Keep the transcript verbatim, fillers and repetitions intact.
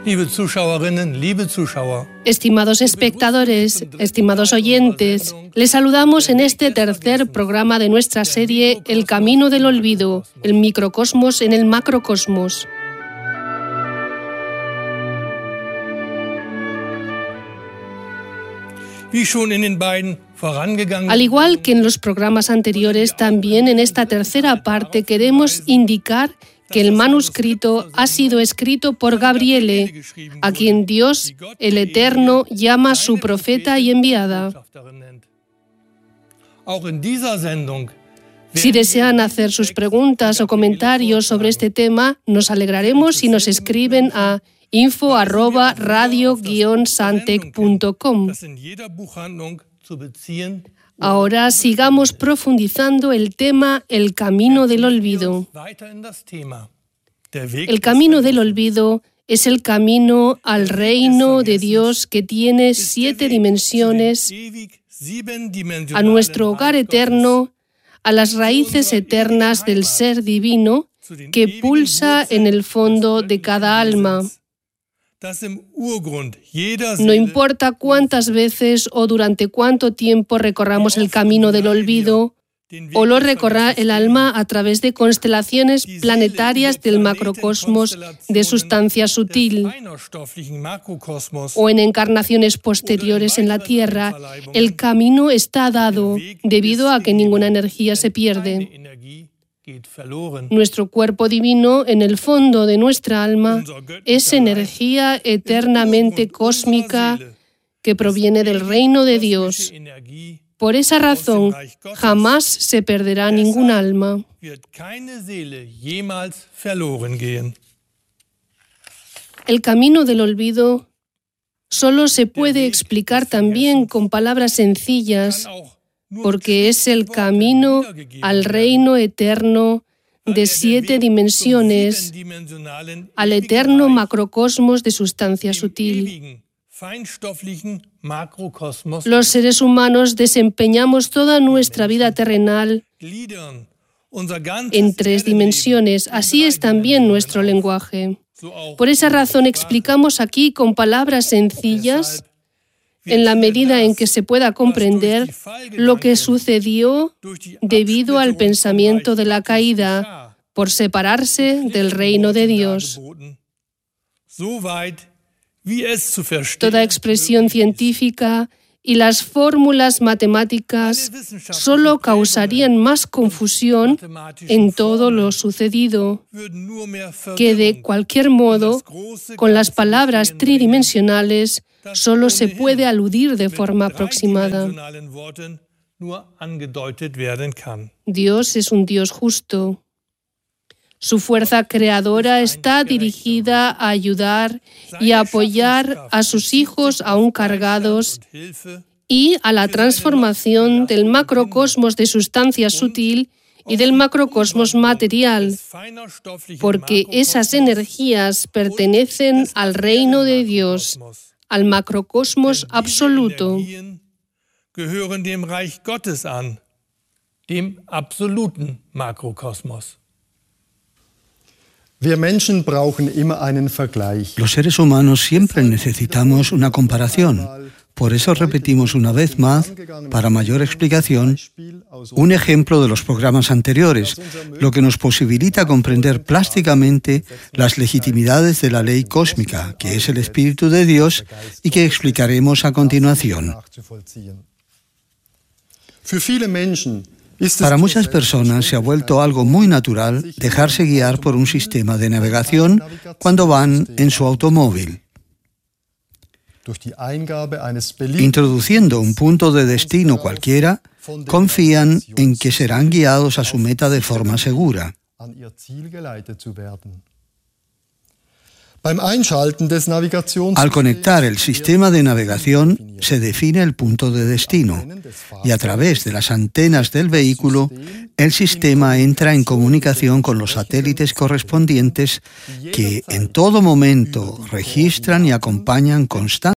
Liebe Zuschauerinnen, liebe Zuschauer. Estimados espectadores, estimados oyentes, les saludamos en este tercer programa de nuestra serie El Camino del Olvido, el microcosmos en el macrocosmos. Wie schon in den beiden Al igual que en los programas anteriores, también en esta tercera parte queremos indicar que el manuscrito ha sido escrito por Gabriele, a quien Dios, el Eterno, llama su profeta y enviada. Si desean hacer sus preguntas o comentarios sobre este tema, nos alegraremos si nos escriben a info arroba radio guion santec punto com. Ahora sigamos profundizando el tema El Camino del Olvido. El Camino del Olvido es el camino al reino de Dios que tiene siete dimensiones, a nuestro hogar eterno, a las raíces eternas del ser divino que pulsa en el fondo de cada alma. No importa cuántas veces o durante cuánto tiempo recorramos el camino del olvido, o lo recorra el alma a través de constelaciones planetarias del macrocosmos de sustancia sutil, o en encarnaciones posteriores en la Tierra, el camino está dado debido a que ninguna energía se pierde. Nuestro cuerpo divino, en el fondo de nuestra alma, es energía eternamente cósmica que proviene del reino de Dios. Por esa razón, jamás se perderá ningún alma. El camino del olvido solo se puede explicar también con palabras sencillas, porque es el camino al reino eterno de siete dimensiones, al eterno macrocosmos de sustancia sutil. Los seres humanos desempeñamos toda nuestra vida terrenal en tres dimensiones, así es también nuestro lenguaje. Por esa razón explicamos aquí con palabras sencillas, en la medida en que se pueda comprender lo que sucedió debido al pensamiento de la caída por separarse del reino de Dios. Toda expresión científica y las fórmulas matemáticas solo causarían más confusión en todo lo sucedido, que de cualquier modo, con las palabras tridimensionales, solo se puede aludir de forma aproximada. Dios es un Dios justo. Su fuerza creadora está dirigida a ayudar y a apoyar a sus hijos aún cargados y a la transformación del macrocosmos de sustancia sutil y del macrocosmos material, porque esas energías pertenecen al reino de Dios, al macrocosmos absoluto. Gehören dem Reich Gottes an, dem absoluten Makrokosmos. Los seres humanos siempre necesitamos una comparación. Por eso repetimos una vez más, para mayor explicación, un ejemplo de los programas anteriores, lo que nos posibilita comprender plásticamente las legitimidades de la ley cósmica, que es el Espíritu de Dios y que explicaremos a continuación. Para muchas personas se ha vuelto algo muy natural dejarse guiar por un sistema de navegación cuando van en su automóvil. Introduciendo un punto de destino cualquiera, confían en que serán guiados a su meta de forma segura. Al conectar el sistema de navegación, se define el punto de destino y a través de las antenas del vehículo, el sistema entra en comunicación con los satélites correspondientes que en todo momento registran y acompañan constantemente